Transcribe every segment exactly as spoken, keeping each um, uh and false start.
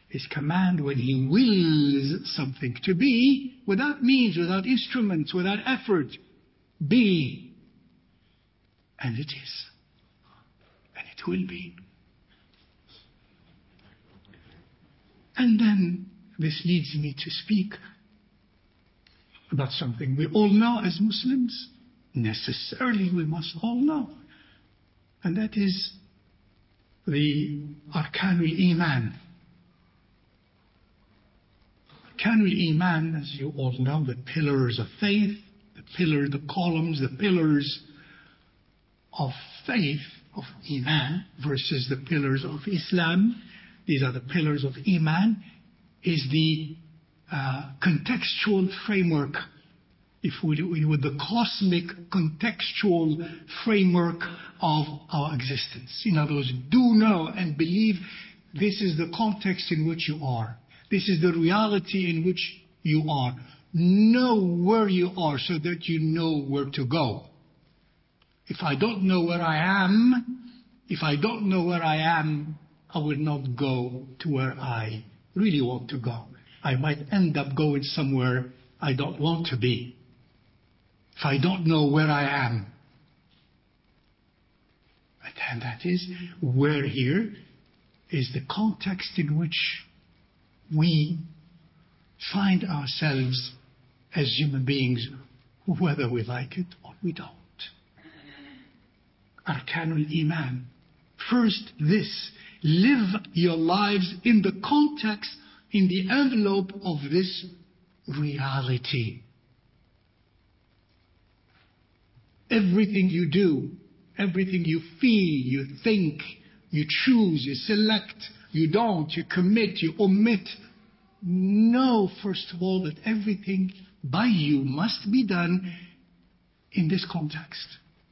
His command when He wills something to be, without means, without instruments, without effort. Be. And it is. And it will be. And then this leads me to speak about something we all know as Muslims. Necessarily we must all know. And that is the Arkanul Iman. Arkanul Iman, as you all know, the pillars of faith, the pillar, the columns, the pillars of faith, of Iman, versus the pillars of Islam. These are the pillars of Iman, is the uh, contextual framework, if we with the cosmic contextual framework of our existence. In other words, do know and believe this is the context in which you are. This is the reality in which you are. Know where you are so that you know where to go. If I don't know where I am, if I don't know where I am, I will not go to where I really want to go. I might end up going somewhere I don't want to be. If I don't know where I am. And that is where here is the context in which we find ourselves as human beings, whether we like it or we don't. Arkanul Iman. First, this. Live your lives in the context, in the envelope of this reality. Everything you do, everything you feel, you think, you choose, you select, you don't, you commit, you omit. Know, first of all, that everything by you must be done in this context.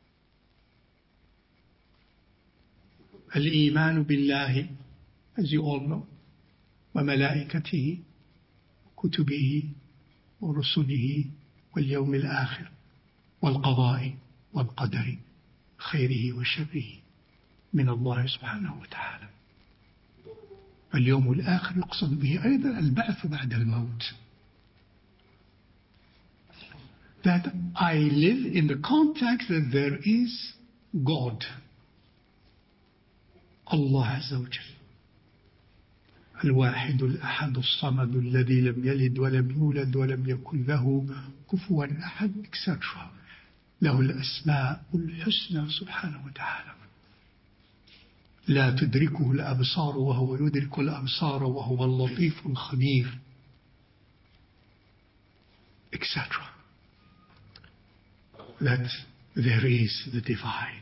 Al-Iman billahi, as you all know, وملائكته كتبه ورسله واليوم الآخر والقضاء والقدر خيره وشره من الله سبحانه وتعالى. اليوم الآخر يقصد به أيضا البعث بعد الموت. That I live in the context that there is God, Allah عز وجل. الواحد الأحد الصمد الذي لم يلد ولم يولد ولم يكن له كفوا أحد, et cetera. له الأسماء الحسنى سبحانه وتعالى. لا تدركه الأبصار وهو يدرك الأبصار وهو اللطيف الخبير, et cetera. That there is the divine.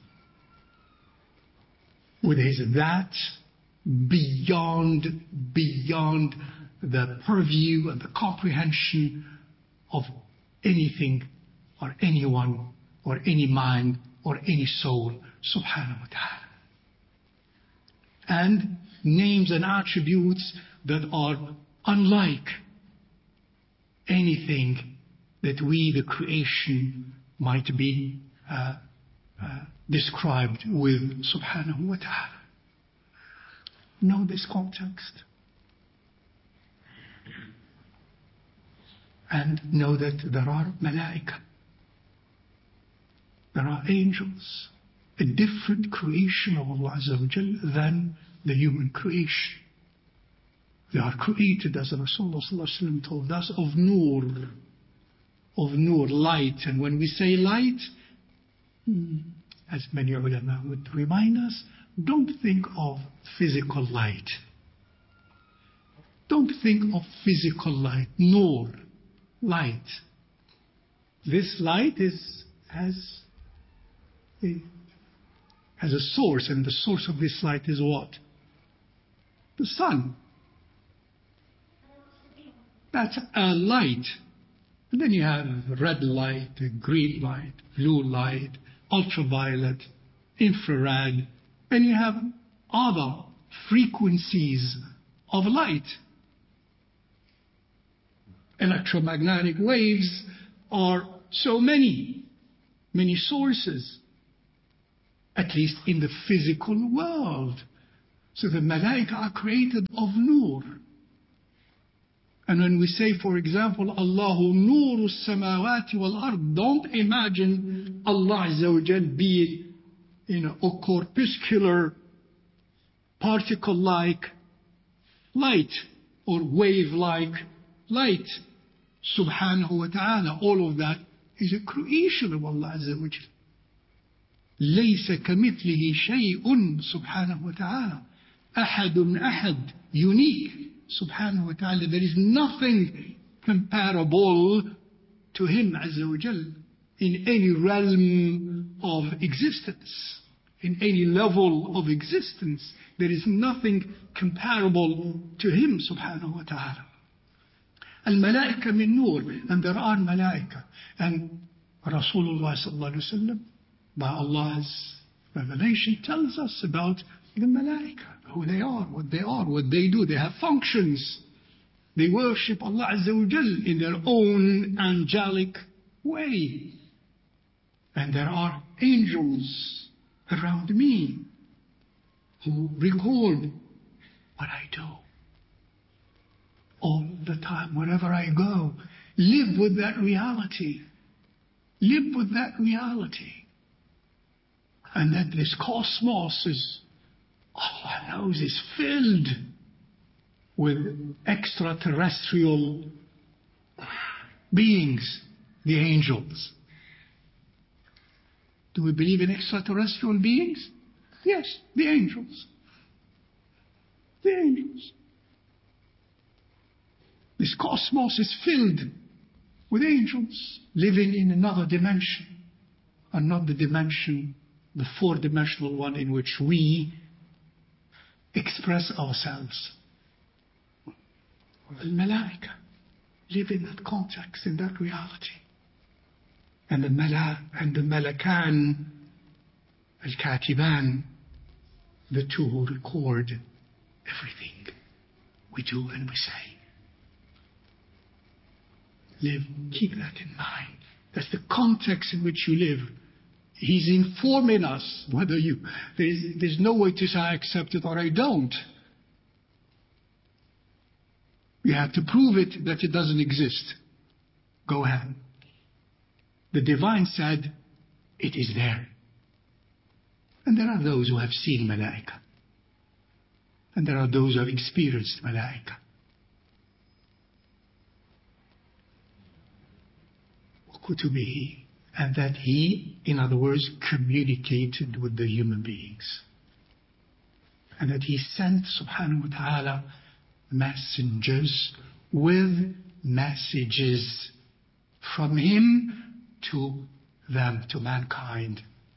With his that beyond, beyond the purview and the comprehension of anything or anyone or any mind or any soul, subhanahu wa ta'ala. And names and attributes that are unlike anything that we, the creation, might be uh, uh, described with, subhanahu wa ta'ala. Know this context. And know that there are malaika. There are angels. A different creation of Allah Azza wa Jal than the human creation. They are created, as Rasulullah Sallallahu Alaihi Wasallam told us, of nur. Of nur, light. And when we say light, as many ulama would remind us, don't think of physical light. Don't think of physical light. Nur, light. This light is has a, has a source, and the source of this light is what? The sun. That's a light. And then you have red light, green light, blue light, ultraviolet, infrared, and you have other frequencies of light. Electromagnetic waves are so many, many sources, at least in the physical world. So the malaika are created of nur. And when we say, for example, Allahu nuru samawati wal ard, don't imagine Allah Azza wa Jal being, you know, a corpuscular, particle-like light or wave-like light. Subhanahu wa ta'ala. All of that is a creation of Allah Azza wa Jal. ليس كمثله شيء سبحانه وتعالى. أحد أحد, unique. Subhanahu wa ta'ala. There is nothing comparable to Him Azza wa Jal in any realm of existence, in any level of existence. There is nothing comparable to Him Subhanahu wa ta'ala. Al-malaika min nur, and there are malaika. And Rasulullah sallallahu alayhi wa sallam, by Allah's revelation, tells us about the malaika, who they are, what they are, what they do. They have functions. They worship Allah Azza wa Jal in their own angelic way. And there are angels around me who record what I do all the time, wherever I go. Live with that reality. Live with that reality. And that this cosmos is, Allah knows, is filled with extraterrestrial beings, the angels. Do we believe in extraterrestrial beings? Yes, the angels. The angels. This cosmos is filled with angels living in another dimension, and not the dimension, the four-dimensional one in which we express ourselves. Al-malaika live in that context, in that reality. And the mala and the malakan, al-katiban, the two who record everything we do and we say. Live, keep that in mind. That's the context in which you live. He's informing us whether you, there's, there's no way to say I accept it or I don't. You have to prove it that it doesn't exist. Go ahead. The divine said, it is there. And there are those who have seen malaika. And there are those who have experienced malaika. وَكُتُبِهِ, and that He, in other words, communicated with the human beings. And that He sent, subhanahu wa ta'ala, messengers with messages from Him to them, to mankind.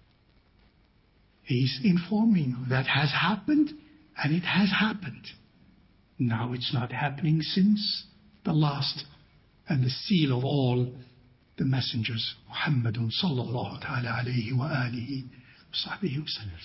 He's informing that has happened, and it has happened. Now it's not happening since the last and the seal of all the messengers, Muhammadun sallallahu ta'ala alayhi wa alihi wa sahbihi wa sallam.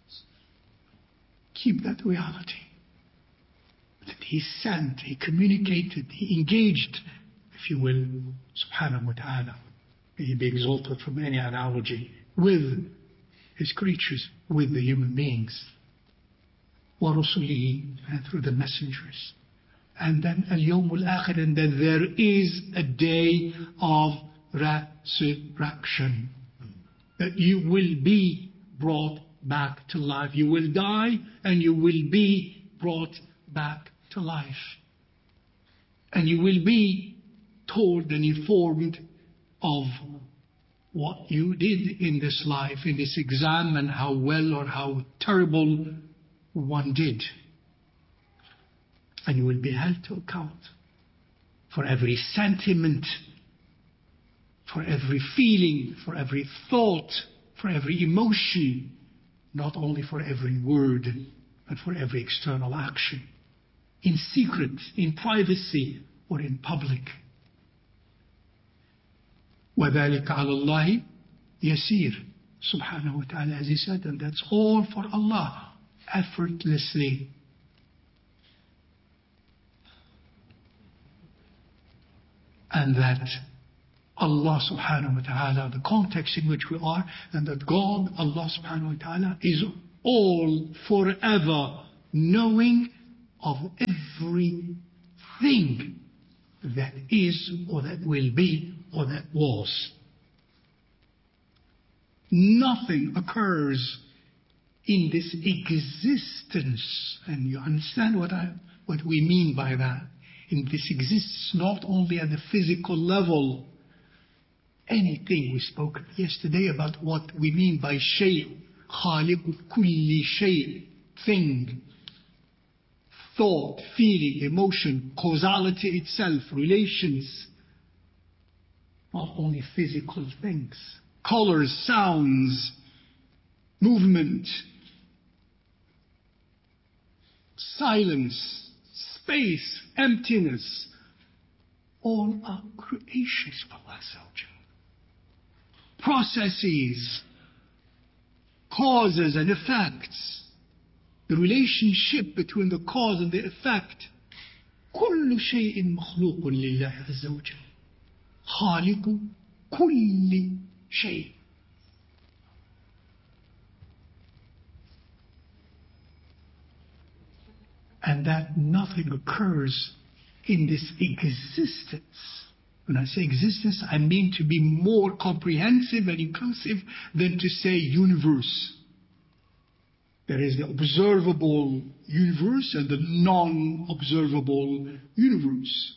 Keep that reality. That He sent, He communicated, He engaged, if you will, subhanahu wa ta'ala. May He be exalted from any analogy, with His creatures, with the human beings. وَرُسُلِهِ, and through the messengers. And then al-yawmul akhir, and then there is a day of resurrection. That you will be brought back to life. You will die and you will be brought back to life. And you will be told and informed of what you did in this life, in this exam, and how well or how terrible one did. And you will be held to account for every sentiment, for every feeling, for every thought, for every emotion, not only for every word, but for every external action, in secret, in privacy, or in public. وَذَلِكَ عَلَى اللَّهِ يَسِيرٌ, subhanahu wa ta'ala, as He said, and that's all for Allah, effortlessly. And that Allah subhanahu wa ta'ala, the context in which we are, and that God, Allah subhanahu wa ta'ala, is all forever knowing of everything that is or that will be or that was. Nothing occurs in this existence, and you understand what I what we mean by that. In this exists not only at the physical level. Anything we spoke yesterday about what we mean by shay, khaliq kulli shay, thing, thought, feeling, emotion, causality itself, relations, not only physical things, colors, sounds, movement, silence, space, emptiness, all are creations of Allah Azza wa Jalla. Processes, causes and effects, the relationship between the cause and the effect. كل شيء مخلوق لله عز وجل. خالق كل شيء. And that nothing occurs in this existence. When I say existence, I mean to be more comprehensive and inclusive than to say universe. There is the observable universe and the non-observable universe.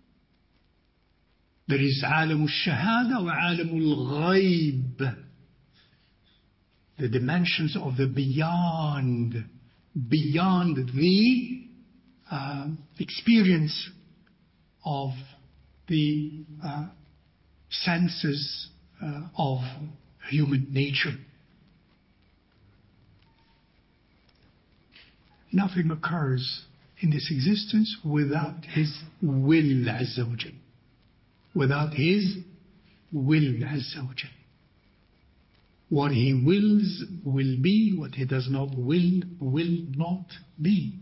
There is عالم الشهادة وعالم الغيب. The dimensions of the beyond, beyond the uh, experience of the uh, senses uh, of human nature. Nothing occurs in this existence without His will Azza wa Jal. Without His will Azza wa Jal. What He wills will be, what He does not will, will not be.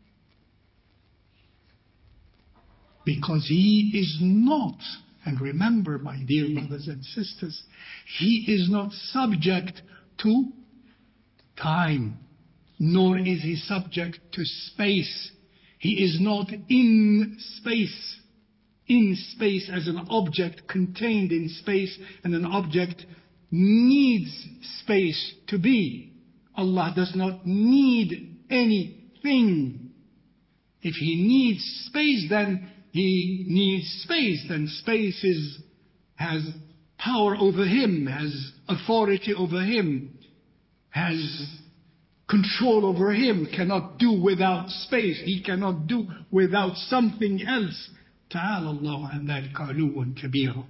Because He is not, and remember my dear brothers and sisters, He is not subject to time, nor is He subject to space. He is not in space, in space as an object contained in space, and an object needs space to be. Allah does not need anything. If He needs space, then He needs space, then space is, has power over Him, has authority over Him, has control over Him, cannot do without space. He cannot do without something else. Ta'ala Allah an dhalika uluwan kabira.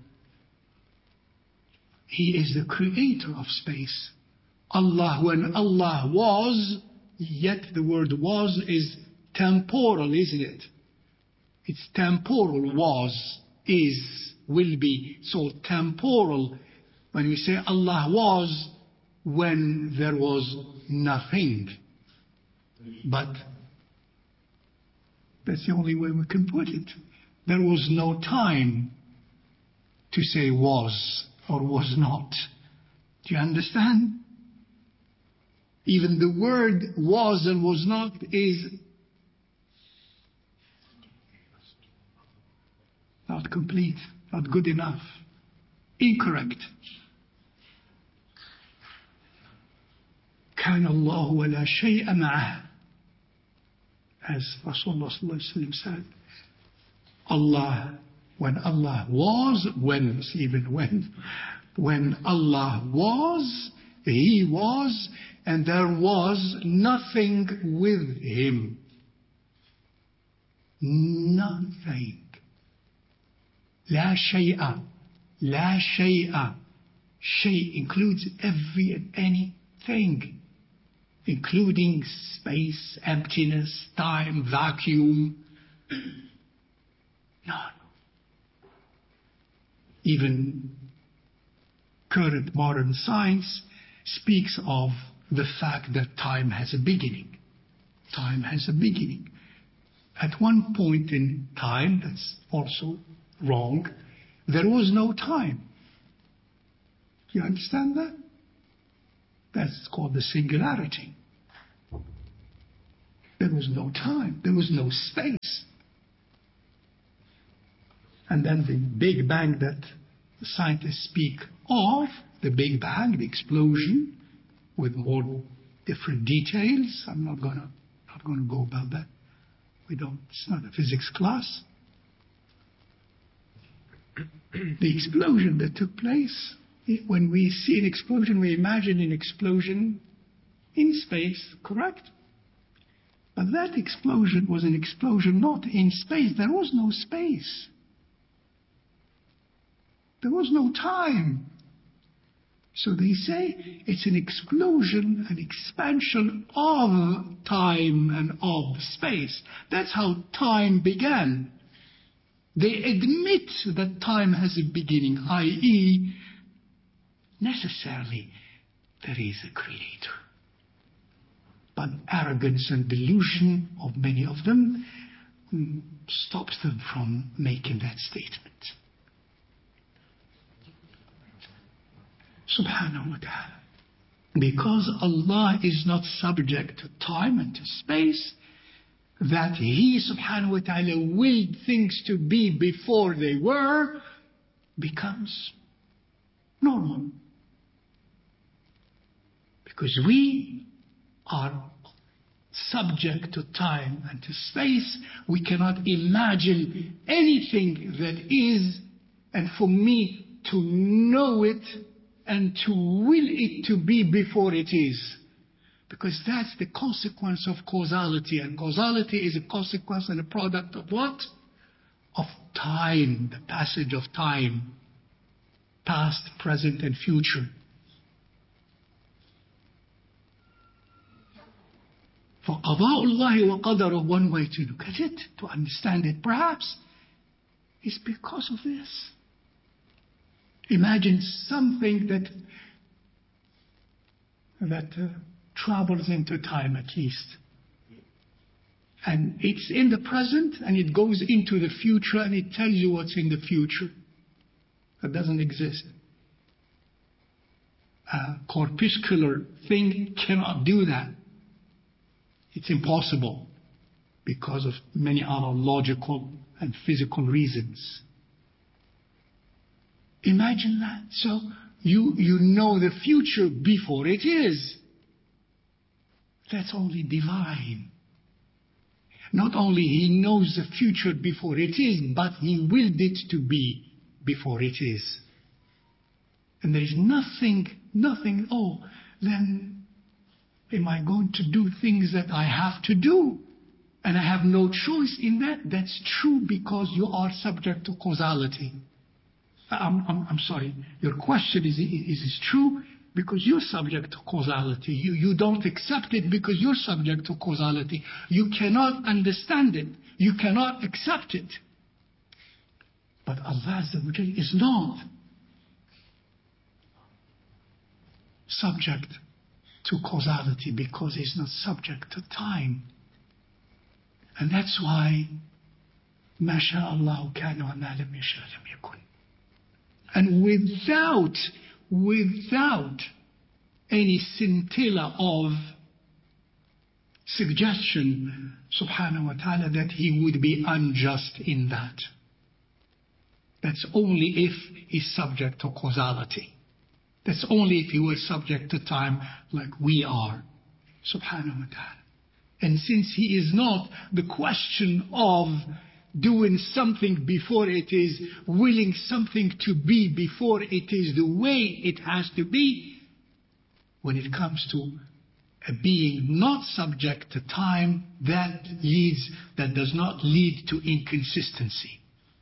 He is the creator of space. Allah, when Allah was, yet the word was is temporal, isn't it? It's temporal, was, is, will be. So temporal, when we say Allah was, when there was nothing. But that's the only way we can put it. There was no time to say was or was not. Do you understand? Even the word was and was not is not complete, not good enough, incorrect. كان الله ولا شيء معه. As Rasulullah sallallahu alaihi wasallam said, Allah, when Allah was, when, even when, when Allah was, He was, and there was nothing with Him. Nothing. لا شيء. لا شيء. Shay includes every and anything, including space, emptiness, time, vacuum. None. Even current modern science speaks of the fact that time has a beginning. Time has a beginning. At one point in time, that's also wrong, there was no time. Do you understand that? That's called the singularity. There There was no time. There was no space. And then the Big Bang that the scientists speak of, the Big Bang, the explosion, with more different details. I'm not gonna not gonna go about that. We don't. It's not a physics class. The explosion that took place. When we see an explosion, we imagine an explosion in space, correct? But that explosion was an explosion not in space. There was no space. There was no time. So they say it's an explosion, an expansion of time and of space. That's how time began. They admit that time has a beginning, that is, necessarily there is a creator. But arrogance and delusion of many of them stops them from making that statement. Subhanahu wa ta'ala. Because Allah is not subject to time and to space, that He subhanahu wa ta'ala willed things to be before they were, becomes normal. Because we are subject to time and to space, we cannot imagine anything that is, and for me to know it and to will it to be before it is. Because that's the consequence of causality. And causality is a consequence and a product of what? Of time, the passage of time. Past, present, and future. For qada'ullahi wa qadaruh, one way to look at it, to understand it perhaps, is because of this. Imagine something that that uh, travels into time at least. And it's in the present and it goes into the future and it tells you what's in the future. That doesn't exist. A corpuscular thing cannot do that. It's impossible because of many other logical and physical reasons. Imagine that. So you, you know the future before it is. That's only divine. Not only He knows the future before it is, but He willed it to be before it is. And there is nothing, nothing, oh, then am I going to do things that I have to do? And I have no choice in that? That's true because you are subject to causality. I'm, I'm, I'm sorry, your question is, is, is true because you're subject to causality. You, you don't accept it because you're subject to causality. You cannot understand it. You cannot accept it. But Allah Azza wa Jalla is not subject to causality because He's not subject to time. And that's why مَا شَاءَ اللَّهُ كَانَ وَمَا لَمْ يَشَاء لَمْ يَكُنْ. And without, without any scintilla of suggestion, subhanahu wa ta'ala, that He would be unjust in that. That's only if He's subject to causality. That's only if He were subject to time like we are, subhanahu wa ta'ala. And since He is not, the question of doing something before it is, willing something to be before it is the way it has to be, when it comes to a being not subject to time, that leads, that does not lead to inconsistency.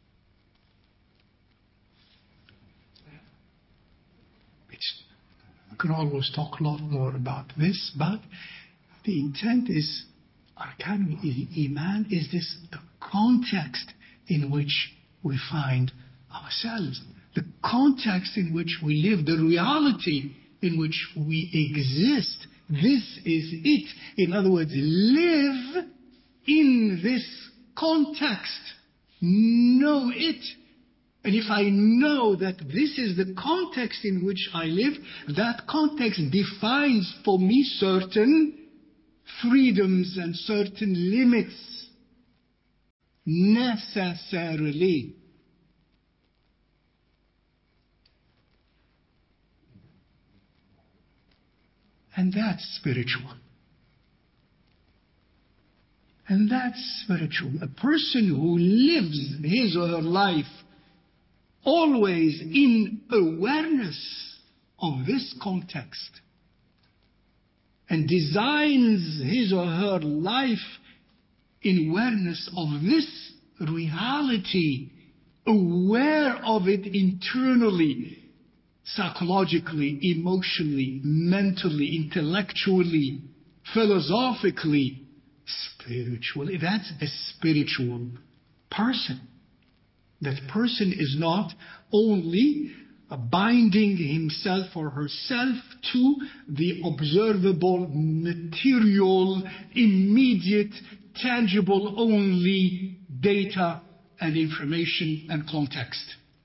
It's, we can always talk a lot more about this, but the intent is, Arkanul Iman is this the context in which we find ourselves, the context in which we live, the reality in which we exist. This is it. In other words, live in this context. Know it. And if I know that this is the context in which I live, that context defines for me certain freedoms and certain limits necessarily. And that's spiritual. And that's spiritual. A person who lives his or her life always in awareness of this context and designs his or her life in awareness of this reality, aware of it internally, psychologically, emotionally, mentally, intellectually, philosophically, spiritually. That's a spiritual person. That person is not only binding himself or herself to the observable, material, immediate, tangible only data and information and context.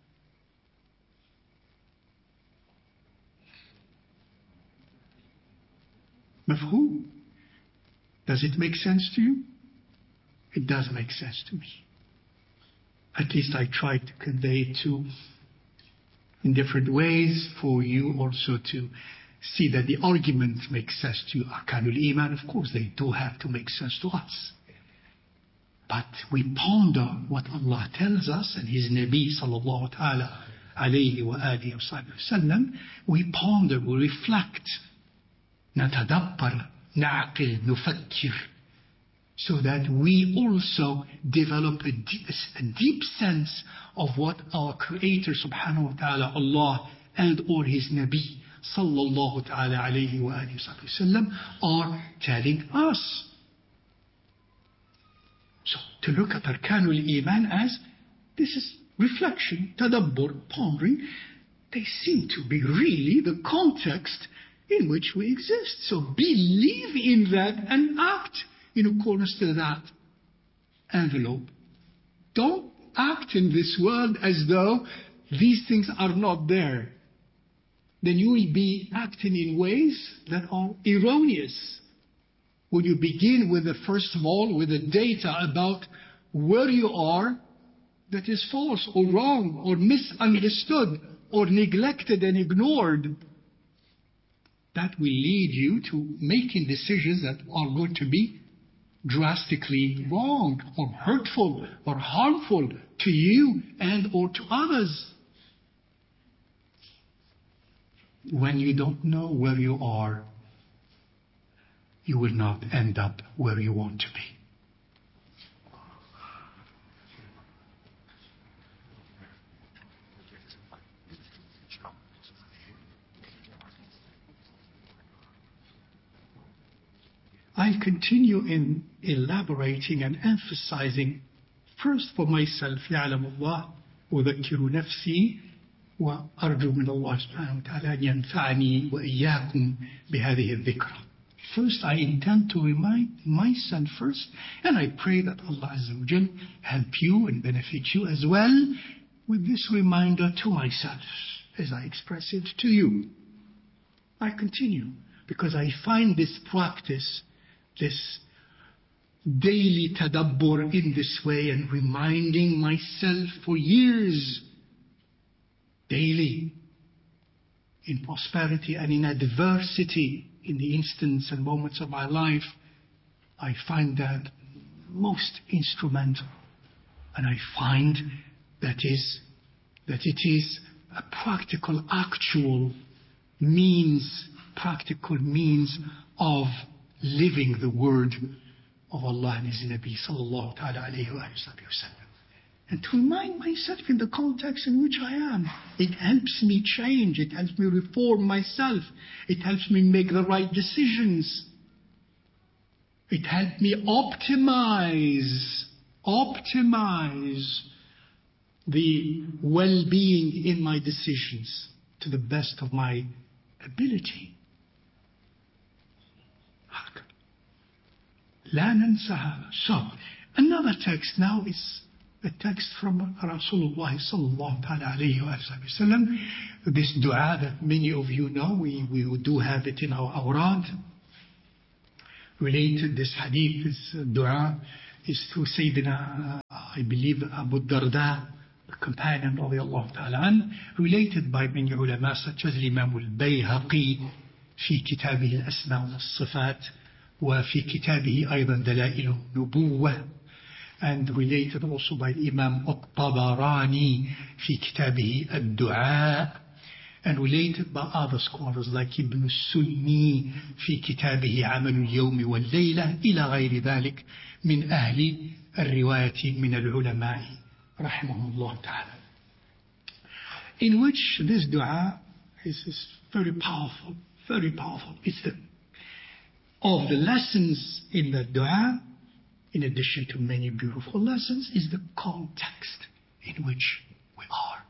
Mafhum? Does it make sense to you? It does make sense to me. At least I tried to convey it to in different ways for you also to see that the argument makes sense to you. Arkanul Iman, of course, they do have to make sense to us. But we ponder what Allah tells us and His Nabi sallallahu ta'ala alayhi wa alihi wa sallam. We ponder, we reflect. نتدبر, نعقل, نفكر. So that we also develop a deep, a deep sense of what our Creator subhanahu wa ta'ala, Allah, and or His Nabi sallallahu ta'ala alayhi wa alihi wa sallam are telling us. So to look at Arkanul Iman as this is reflection, tadabbur, pondering, they seem to be really the context in which we exist. So believe in that and act in accordance to that envelope. Don't act in this world as though these things are not there. Then you will be acting in ways that are erroneous. When you begin with the first of all, with the data about where you are, that is false or wrong or misunderstood or neglected and ignored, that will lead you to making decisions that are going to be drastically wrong or hurtful or harmful to you and or to others. When you don't know where you are, you will not end up where you want to be. I continue in elaborating and emphasizing first for myself, يعلم الله أذكر نفسي وأرجو من الله سبحانه وتعالى أن ينفعني وإياكم بهذه الذكرى. First, I intend to remind myself first, and I pray that Allah Azza wa Jal help you and benefit you as well with this reminder to myself as I express it to you. I continue because I find this practice, this daily tadabbur in this way and reminding myself for years, daily, in prosperity and in adversity, in the instants and moments of my life, I find that most instrumental. And I find that is that it is a practical, actual means, practical means of living the word of Allah and His Nabi sallallahu ta'ala alayhi wa sallam. And to remind myself in the context in which I am. It helps me change. It helps me reform myself. It helps me make the right decisions. It helps me optimize, optimize the well-being in my decisions to the best of my ability. لا ننسى. So, another text now is a text from Rasulullah sallallahu alayhi wa sallam. This dua that many of you know, we, we do have it in our awrad. related this hadith, this dua, is through Sayyidina, uh, I believe, Abu Darda, the companion radiallahu ta'ala an, related by many ulama such as Imam al-Bayhaqi في كتابه الأسماء والصفات وفي كتابه أيضا دلائل النبوة, and related also by Imam al-Tabarani في كتابه الدعاء, and related by other scholars like Ibn Sunni في كتابه عمل اليوم والليلة إلى غير ذلك من أهل الرواية من العلماء رحمهم الله تعالى, in which this dua is, is very powerful, very powerful. It's the of the lessons in the dua, in addition to many beautiful lessons, is the context in which we are.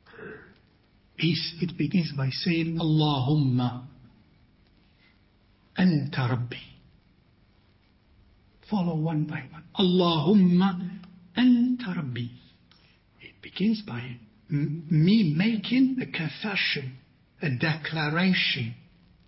It begins by saying, Allahumma anta rabbi. Follow one by one. Allahumma anta rabbi. It begins by m- me making a confession, a declaration.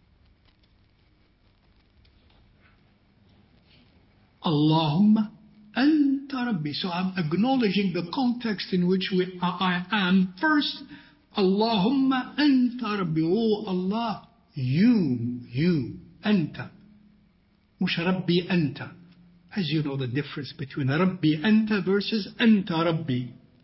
Allahumma anta rabbi. So I'm acknowledging the context in which we, I, I am. First, Allahumma anta rabbi. Oh Allah, you, you, anta. Mush rabbi anta. As you know the difference between rabbi anta versus anta rabbi.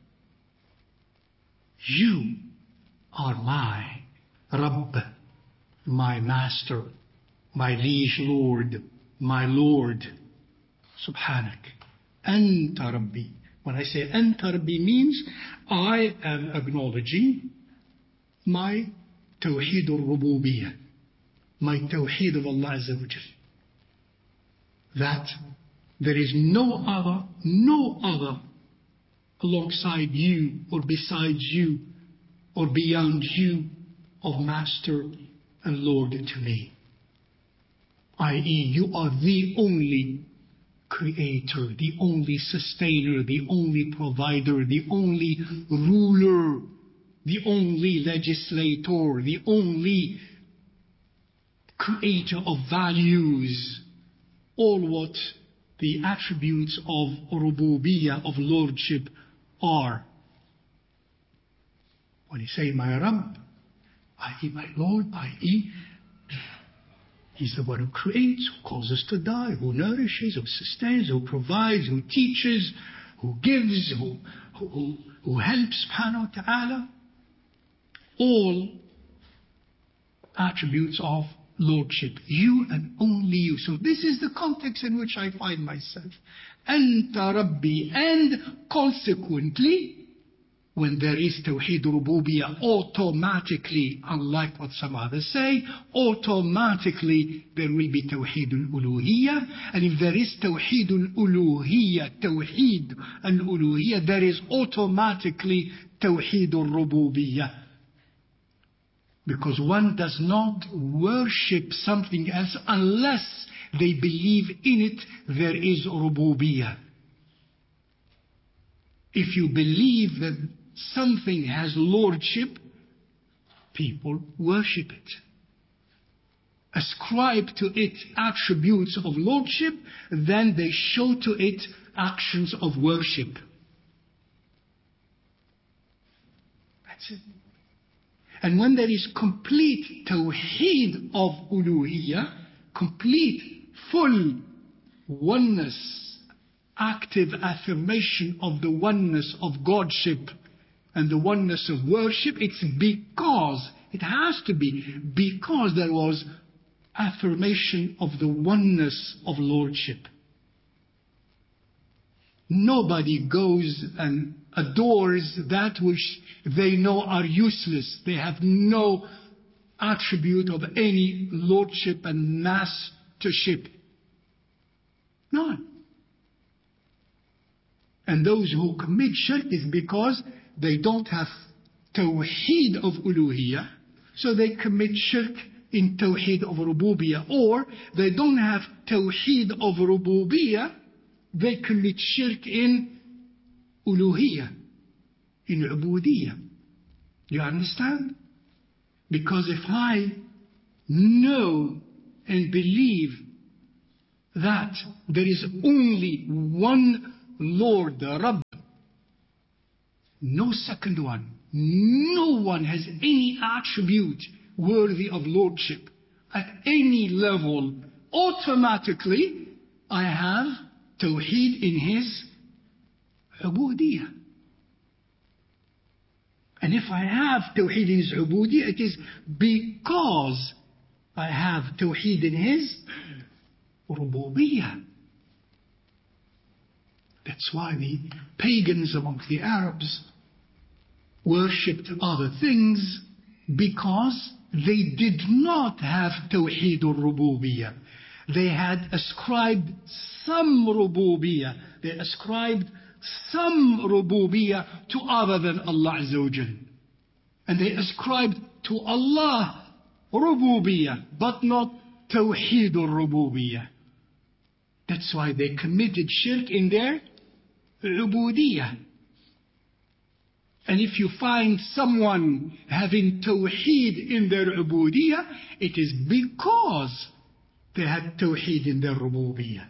You are my Rabb, my master, my liege Lord, my Lord. Subhanak. Anta Rabbi. When I say Anta Rabbi means I am acknowledging my Tawheed al-Rububiyyah, my Tawheed of Allah Azza wa Jal. That there is no other, no other alongside you or besides you or beyond you of Master and Lord to me. that is, you are the only Creator, the only sustainer, the only provider, the only ruler, the only legislator, the only creator of values, all what the attributes of rububiyyah, of lordship, are. When you say my Rabb, that is my Lord, that is He's the one who creates, who causes to die, who nourishes, who sustains, who provides, who teaches, who gives, who, who, who helps, subhanahu wa ta'ala. All attributes of lordship. You and only you. So this is the context in which I find myself. Anta Rabbi. And consequently, when there is Tawheed Rububiyyah, automatically, unlike what some others say, automatically there will be Tawheed al-Uluhiyyah. And if there is Tawheed al-Uluhiyyah, Tawheed al-Uluhiyyah, there is automatically Tawheed al-Rububiyyah. Because one does not worship something else unless they believe in it there is Rububiyyah. If you believe that something has lordship, people worship it. Ascribe to it attributes of lordship, then they show to it actions of worship. That's it. And when there is complete tawheed of uluhiyyah, complete, full oneness, active affirmation of the oneness of Godship and the oneness of worship, it's because, it has to be, because there was affirmation of the oneness of Lordship. Nobody goes and adores that which they know are useless. They have no attribute of any Lordship and mastership. None. And those who commit shirk is because they don't have tawheed of uluhiyyah, so they commit shirk in tawheed of rububiyyah. Or they don't have tawheed of rububiyyah, they commit shirk in uluhiyyah, in ubudiyyah. You understand? Because if I know and believe that there is only one Lord, the Rabb. No second one. No one has any attribute worthy of lordship. At any level, automatically, I have Tawheed in His Ubudiyyah. And if I have Tawheed in His Ubudiyyah, it is because I have Tawheed in His Rububiyyah. That's why the pagans amongst the Arabs worshipped other things, because they did not have Tawheed al-Rububiyyah. They had ascribed some Rububiyyah. They ascribed some Rububiyyah to other than Allah Azza wa Jal. And they ascribed to Allah Rububiyyah, but not Tawheed al-Rububiyyah. That's why they committed shirk in their Ubudiyyah. And if you find someone having Tawheed in their Ubudiyyah, it is because they had Tawheed in their Rububiyyah.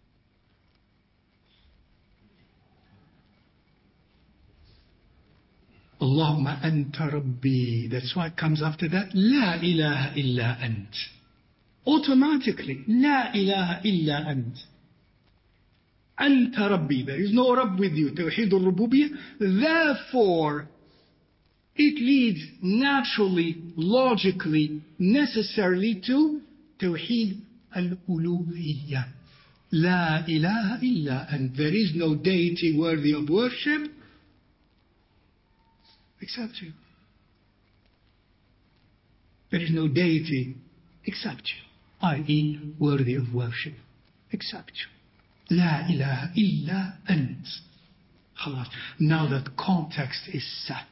Allahumma anta Rabbi. That's why it comes after that. La ilaha illa ant. Automatically. La ilaha illa ant. Anta Rabbi. There is no Rabb with you. Tawheed al-Rububiyyah. Therefore, it leads naturally, logically, necessarily to Tawheed al-Uluhiyyah. La ilaha illa ant. There is no deity worthy of worship except you. There is no deity except you, that is worthy of worship except you. La ilaha illa ant. Khalas. Now that context is set.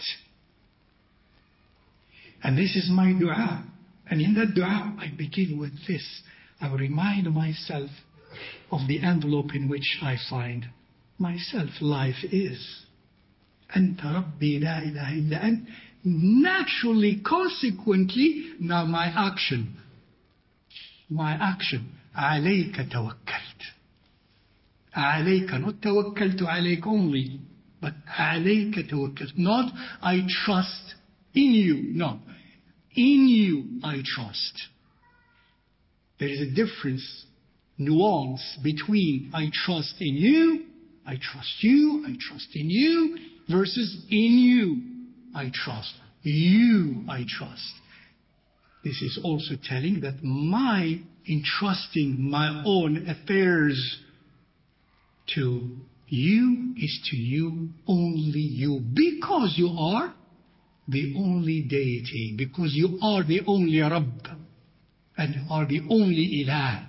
And this is my dua. And in that dua, I begin with this. I remind myself of the envelope in which I find myself. Life is. Anta Rabbi la ilaha illa ant. Naturally, consequently, now my action. My action. Alayka tawakkalt. Alayka, not tawakkaltu alayk only, but alayka tawakkalt. Not I trust in you. No. In you I trust. There is a difference, nuance between I trust in you, I trust you, I trust in you, versus in you I trust. You I trust. This is also telling that my entrusting my own affairs to you is to you, only you, because you are the only deity, because you are the only Rabb, and you are the only Ilah,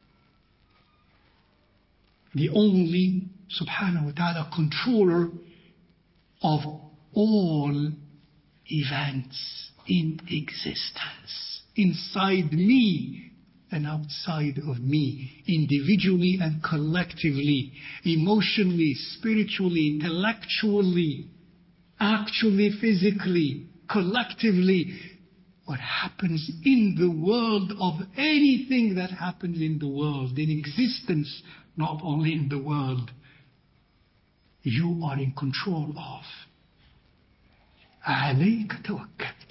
the only subhanahu wa ta'ala controller of all events in existence, inside me and outside of me, individually and collectively, emotionally, spiritually, intellectually, actually, physically, collectively. What happens in the world, of anything that happens in the world, in existence, not only in the world, you are in control of. عَلَيْكَ تَوَكَّلْتُ.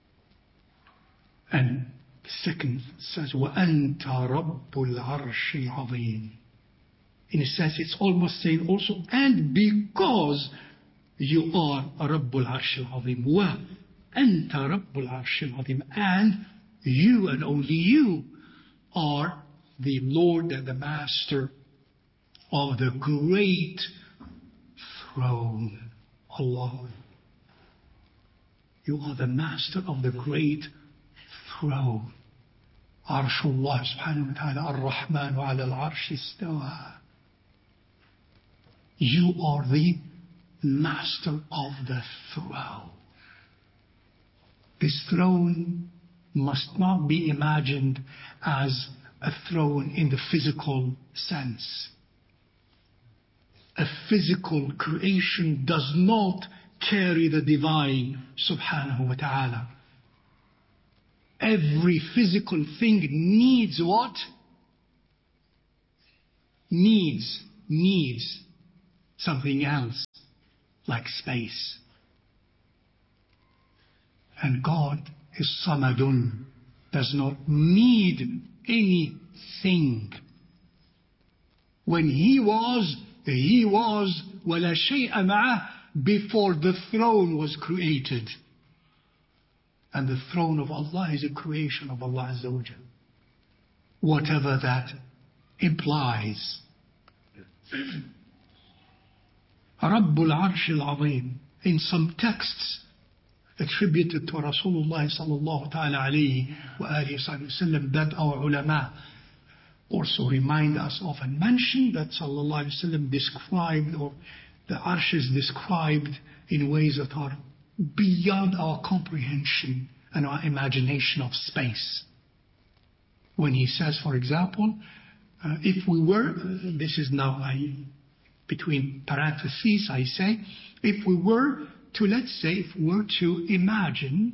And the second says, وَأَنْتَ رَبُّ الْعَرْشِ الْعَظِيمِ. In a sense, it's almost saying also, and because you are Rabbul Arsh al-Azim, wa anta Rabbul Arsh al-Azim, and you and only you are the Lord and the Master of the great throne. Allah. You are the Master of the great throne. Arshullah subhanahu wa ta'ala, Ar-Rahman wa ala al-Arsh istawa. You are the Master of the throne. This throne must not be imagined as a throne in the physical sense. A physical creation does not carry the divine subhanahu wa ta'ala. Every physical thing needs what? needs, needs something else, like space. And God is Samadun, does not need anything. When He was, He was, وَلَا شَيْءَ مَعَهُ, before the throne was created. And the throne of Allah is a creation of Allah Azza wa Jal. Whatever that implies. Rabbul Arsh al-Azim, in some texts attributed to Rasulullah sallallahu ta'ala alayhi wa alihi wa sallam, that our ulama also remind us of and mention, that sallallahu alayhi wa sallam described, or the Arsh is described in ways that are beyond our comprehension and our imagination of space. When he says, for example, uh, if we were, uh, this is now I, between parentheses, I say, if we were to, let's say, if we were to imagine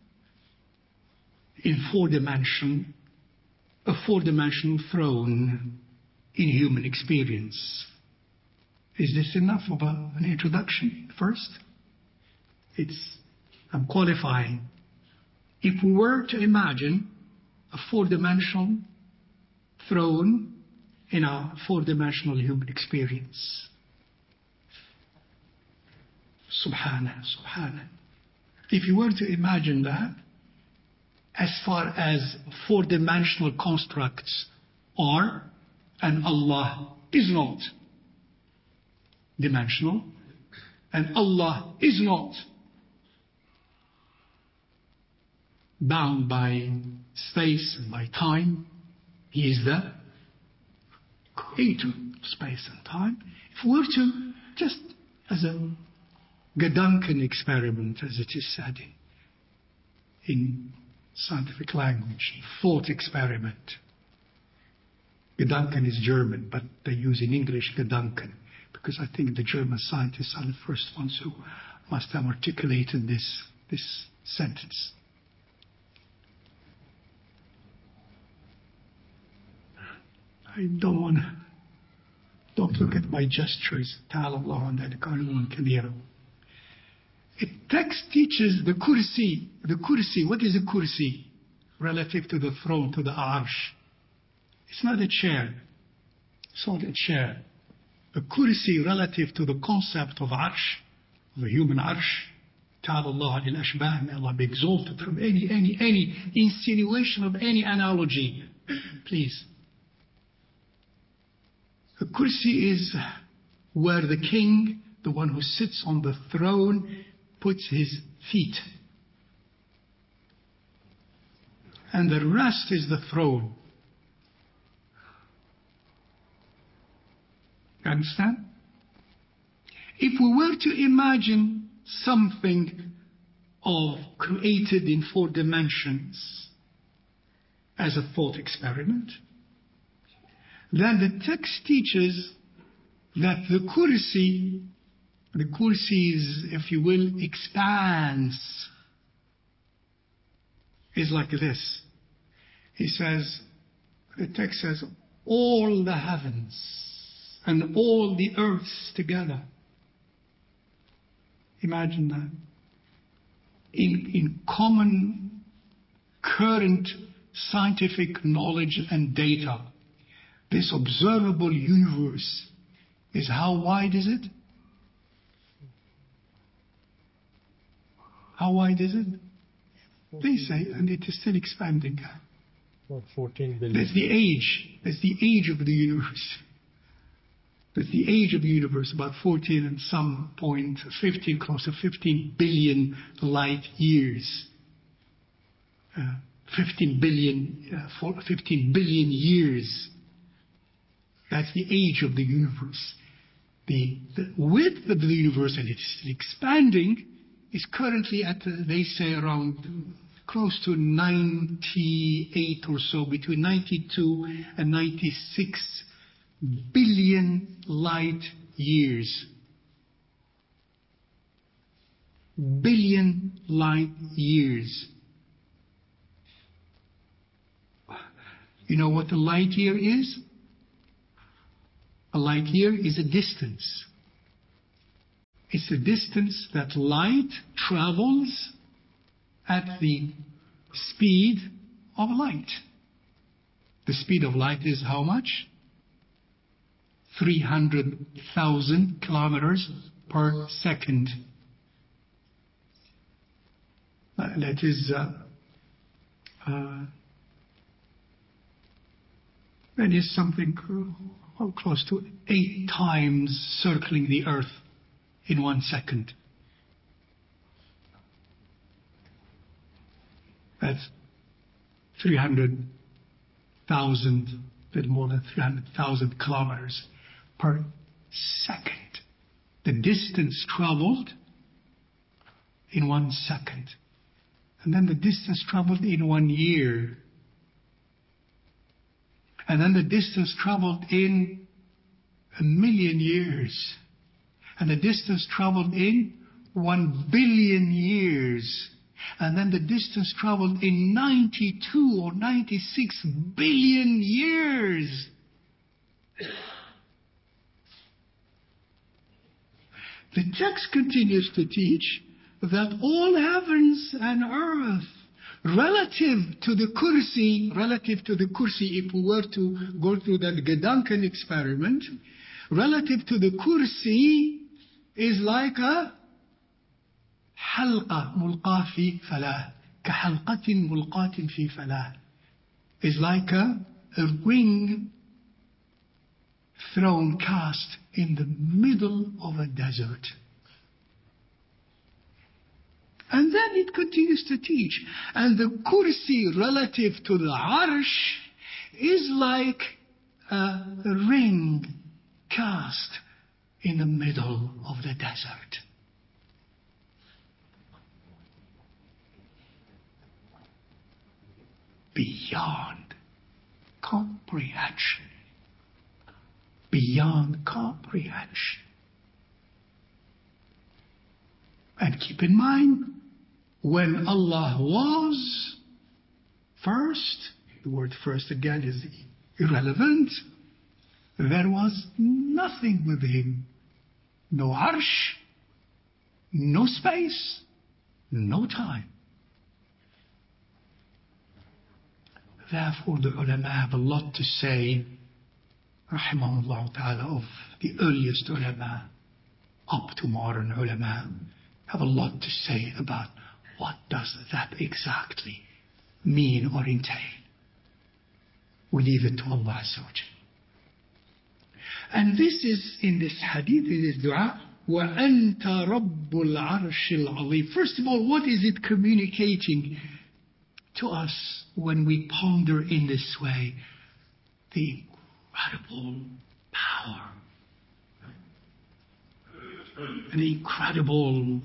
in four dimension, a four-dimensional throne in human experience. Is this enough of a, an introduction first? It's, I'm qualifying. If we were to imagine a four-dimensional throne in our four-dimensional human experience. Subhana, subhana. If you were to imagine that, as far as four-dimensional constructs are, and Allah is not dimensional, and Allah is not bound by space and by time. He is the creator of space and time. If we were to, just as a Gedanken experiment, as it is said in, in scientific language, thought experiment. Gedanken is German, but they use in English Gedanken, because I think the German scientists are the first ones who must have articulated this, this sentence. I don't want to, don't look at my gestures. Ta'ala Allah and Al-Qur'an Kabira. A text teaches the kursi. The kursi, what is a kursi? Relative to the throne, to the arsh. It's not a chair. It's not a chair. A kursi relative to the concept of arsh, the human arsh. Ta'ala Allah al-ashbah, may Allah be exalted from any, any, any insinuation of any analogy. Please. A kursi is where the king, the one who sits on the throne, puts his feet. And the rest is the throne. You understand? If we were to imagine something of created in four dimensions as a thought experiment, then the text teaches that the kursi, the kursi is, if you will, expanse, is like this. He says, the text says, all the heavens and all the earths together. Imagine that. In, in common current scientific knowledge and data, this observable universe is, how wide is it? How wide is it? They say, and it is still expanding. About fourteen billion. That's the age. That's the age of the universe. That's the age of the universe, about fourteen and some point, fifteen, close to fifteen billion light years. Uh, fifteen billion, uh, for, fifteen billion years. That's the age of the universe. The, the width of the universe, and it's expanding, is currently at, uh, they say, around close to ninety-eight or so, between ninety-two and ninety-six billion light years. Billion light years. You know what a light year is? A light year is a distance. It's the distance that light travels at the speed of light. The speed of light is how much? three hundred thousand kilometers per second. Uh, that is uh, uh, that is something uh, close to eight times circling the earth in one second. That's three hundred thousand, a little more than three hundred thousand kilometers per second. The distance traveled in one second. And then the distance traveled in one year. And then the distance traveled in a million years. And the distance traveled in one billion years. And then the distance traveled in ninety-two or ninety-six billion years. The text continues to teach that all heavens and earth, relative to the kursi, relative to the kursi, if we were to go through that Gedanken experiment, relative to the kursi is like a حلقة ملقاة في فلاة كحلقة ملقاة في فلاة is like a, a ring thrown cast in the middle of a desert. And then it continues to teach. And the kursi relative to the arsh is like a, a ring cast in the middle of the desert. Beyond comprehension. Beyond comprehension. And keep in mind, when Allah was first, the word first again is irrelevant, there was nothing with Him. No arsh, no space, no time. Therefore, the ulama have a lot to say, rahimahullah ta'ala, of the earliest ulama up to modern ulama, have a lot to say about what does that exactly mean or entail. We leave it to Allah Azza wa Jalla. And this is in this hadith, in this dua, وَأَنْتَ رَبُّ الْعَرْشِ الْعَظِيمِ. First of all, what is it communicating to us when we ponder in this way? The incredible power, the incredible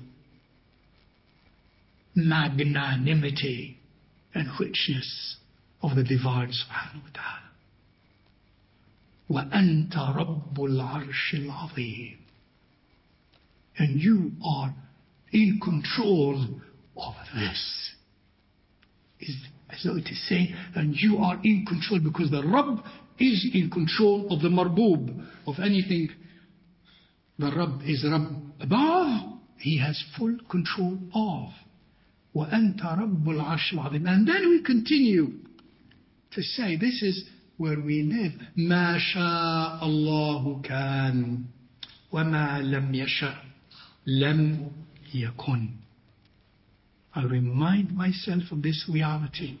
magnanimity and richness of the Divine Subhanahu wa Ta'ala. وَأَنْتَ رَبُّ الْعَرْشِ الْعَظِيمِ. And you are in control of this. Is as though it is saying, and you are in control, because the Rabb is in control of the marboob, of anything. The Rabb is Rabb above, He has full control of. وَأَنْتَ رَبُّ الْعَرْشِ الْعَظِيمِ. And then we continue to say, this is where we live. مَا شَاءَ اللَّهُ كَانَ وَمَا لَمْ يَشَأْ لَمْ يَكُنْ. I remind myself of this reality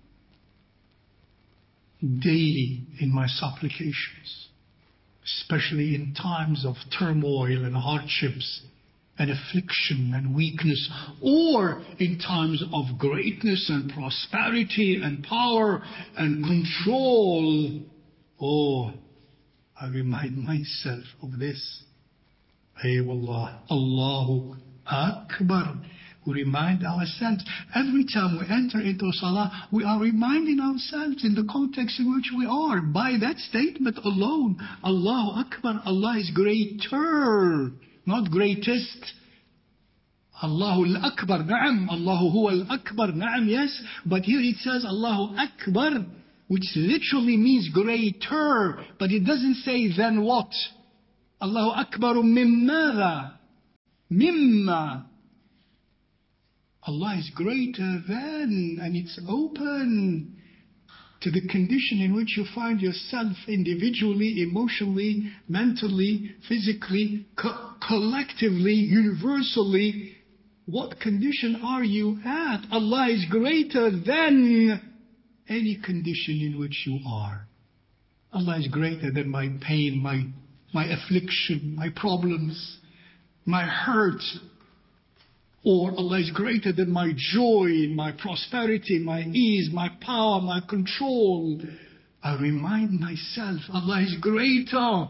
daily in my supplications, especially in times of turmoil and hardships and affliction and weakness, or in times of greatness and prosperity and power and control. Oh, I remind myself of this. Ay wallah, Allahu Akbar. We remind ourselves. Every time we enter into Salah, we are reminding ourselves in the context in which we are. By that statement alone, Allahu Akbar, Allah is greater, not greatest. Allahu al-Akbar, na'am, Allahu huwa al-Akbar, na'am, yes. But here it says Allahu Akbar, which literally means greater, but it doesn't say then what. Allahu Akbar min madha? Mimma. Allah is greater than, and it's open to the condition in which you find yourself individually, emotionally, mentally, physically, co- collectively, universally. What condition are you at? Allah is greater than any condition in which you are. Allah is greater than my pain, my, my affliction, my problems, my hurt. Or Allah is greater than my joy, my prosperity, my ease, my power, my control. I remind myself, Allah is greater.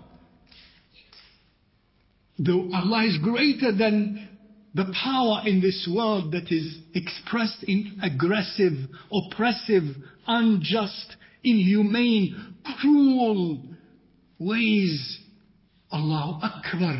Though Allah is greater than the power in this world that is expressed in aggressive, oppressive, unjust, inhumane, cruel ways. Allahu Akbar.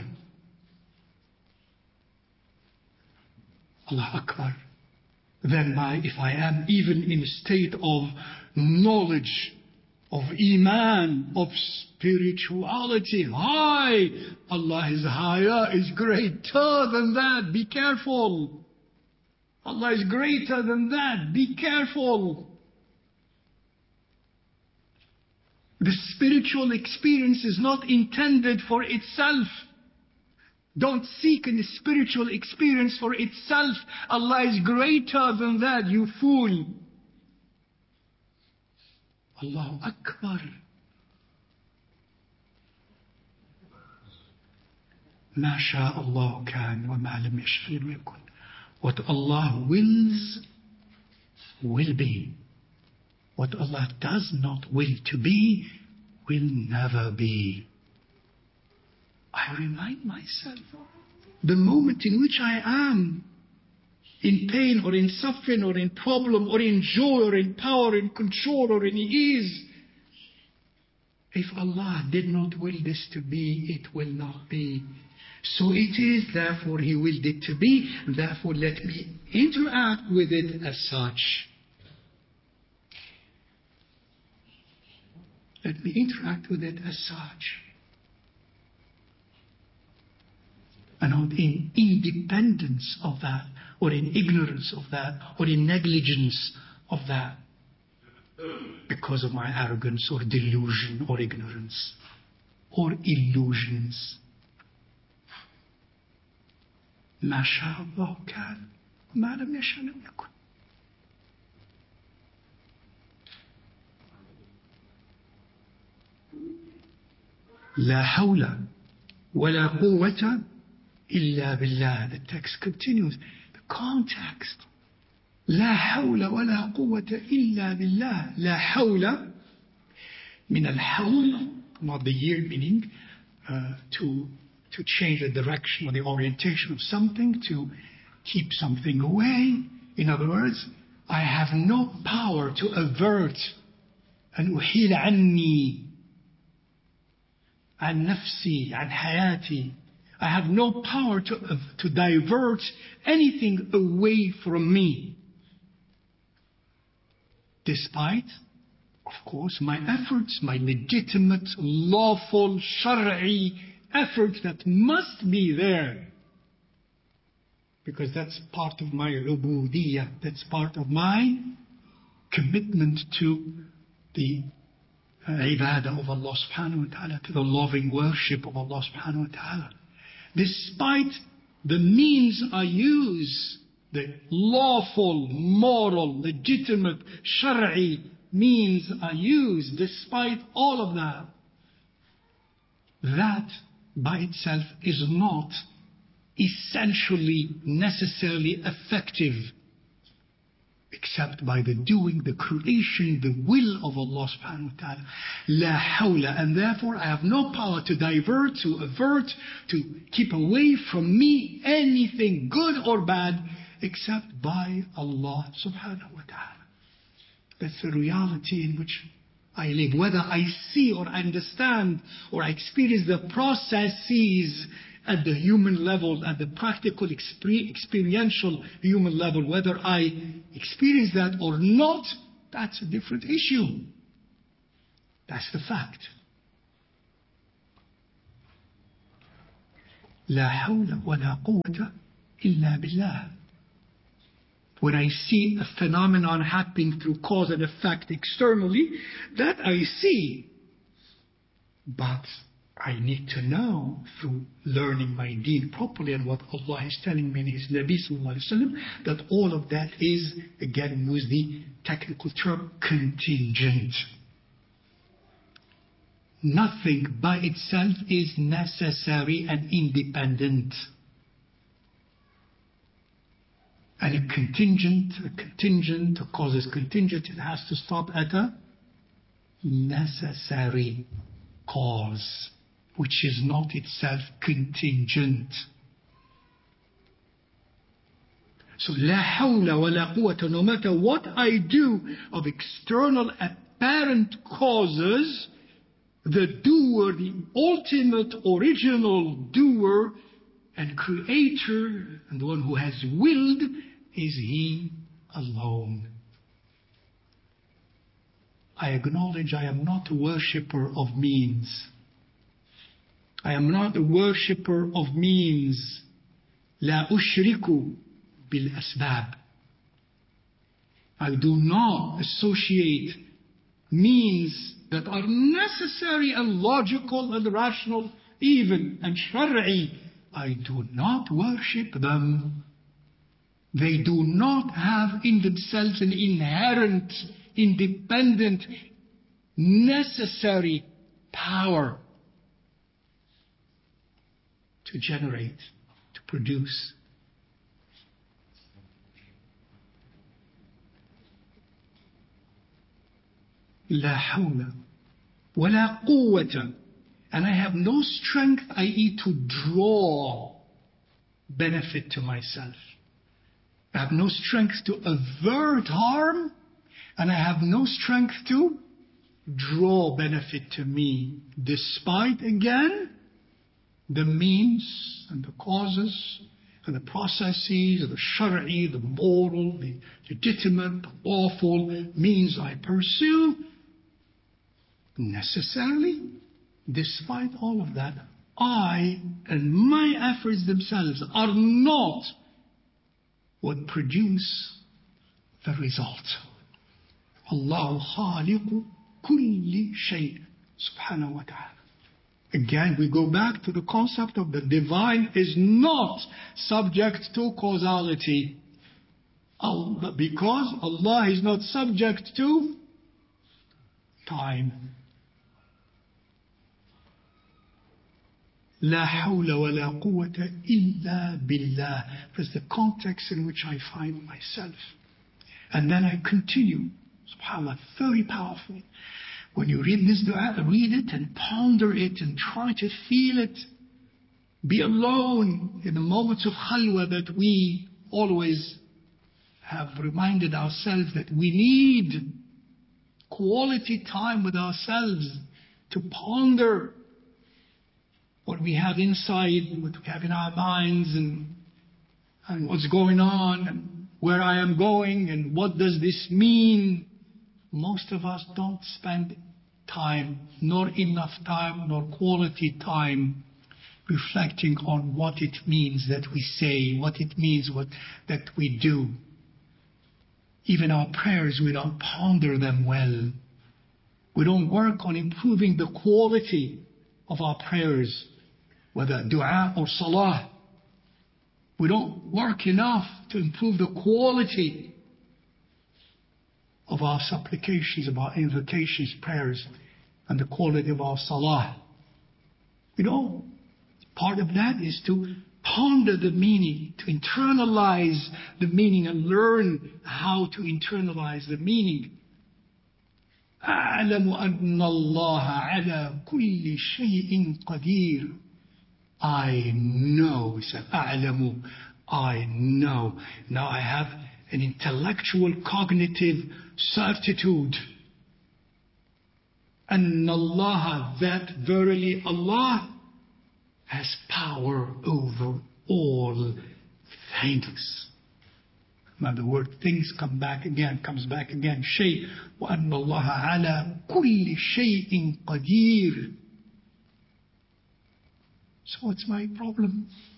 Allah Akbar. Then my, if I am even in a state of knowledge, of Iman, of spirituality, high, Allah is higher, is greater than that. Be careful. Allah is greater than that. Be careful. The spiritual experience is not intended for itself. Don't seek a spiritual experience for itself. Allah is greater than that, you fool. Allahu Akbar. ما شاء الله كان وما لم يشأ لم يكن. What Allah wills, will be. What Allah does not will to be, will never be. I remind myself, the moment in which I am in pain or in suffering or in problem or in joy or in power, in control or in ease, if Allah did not will this to be, it will not be. So it is, therefore He willed it to be, therefore let me interact with it as such. Let me interact with it as such. And not in independence of that, or in ignorance of that, or in negligence of that, because of my arrogance or delusion or ignorance or illusions. ما شاء الله كان ما لم يشأ لم يكن. لا حول ولا قوة إلا بالله. The text continues. The context. لا حول ولا قوة إلا بالله. لا حول من الحول, not the year meaning, uh, to to change the direction or the orientation of something, to keep something away. In other words, I have no power to avert أن أحيل عني عن نفسي عن حياتي. I have no power to, uh, to divert anything away from me. Despite, of course, my efforts, my legitimate, lawful, shari'i efforts that must be there. Because that's part of my ubudiyyah, that's part of my commitment to the uh, ibadah of Allah subhanahu wa ta'ala, to the loving worship of Allah subhanahu wa ta'ala. Despite the means I use, the lawful, moral, legitimate, shari'i means I use, despite all of that, that by itself is not essentially, necessarily effective, except by the doing, the creation, the will of Allah subhanahu wa ta'ala. La hawla. And therefore I have no power to divert, to avert, to keep away from me anything good or bad, except by Allah subhanahu wa ta'ala. That's the reality in which I live. Whether I see or understand or I experience the processes at the human level, at the practical, experiential human level, whether I experience that or not, that's a different issue. That's the fact. لا حول ولا قوة إلا بالله. When I see a phenomenon happening through cause and effect externally, that I see. But I need to know through learning my deen properly and what Allah is telling me in His Nabi Sallallahu Alaihi Wasallam, that all of that is, again, use the technical term, contingent. Nothing by itself is necessary and independent. And a contingent, a contingent, a cause is contingent, it has to stop at a necessary cause, which is not itself contingent. So, la hawla wa la quwwata, no matter what I do of external apparent causes, the doer, the ultimate original doer and creator, and the one who has willed, is He alone. I acknowledge I am not a worshipper of means. I am not a worshipper of means. لا أشرك بالأسباب. I do not associate means that are necessary and logical and rational, even and shari'i. I do not worship them. They do not have in themselves an inherent, independent, necessary power to generate, to produce. لا حول ولا قوة. And I have no strength, that is to draw benefit to myself. I have no strength to avert harm, and I have no strength to draw benefit to me, despite, again, the means and the causes and the processes, the shari'i, the moral, the legitimate, the lawful means I pursue. Necessarily, despite all of that, I and my efforts themselves are not what produce the result. Allah khaliqu kulli shay, subhanahu wa ta'ala. Again, we go back to the concept of the divine is not subject to causality. Allah, because Allah is not subject to time. لا حول ولا قوة إلا بالله. That's the context in which I find myself. And then I continue. SubhanAllah, very powerful. When you read this dua, read it and ponder it and try to feel it. Be alone in the moments of khalwa that we always have reminded ourselves that we need quality time with ourselves to ponder what we have inside, what we have in our minds, and, and what's going on, and where I am going, and what does this mean. Most of us don't spend time, nor enough time, nor quality time, reflecting on what it means that we say, what it means what that we do. Even our prayers, we don't ponder them well. We don't work on improving the quality of our prayers, whether dua or salah. We don't work enough to improve the quality of our supplications, of our invocations, prayers, and the quality of our salah. You know, part of that is to ponder the meaning, to internalize the meaning and learn how to internalize the meaning. أعلم أن الله على كل شيء قدير. I know, he said, أعلم, I know. Now I have an intellectual, cognitive certitude. أن الله, that verily Allah has power over all things. Now the word things come back again, comes back again. شيء وأن الله على كل شيء قدير. So what's my problem?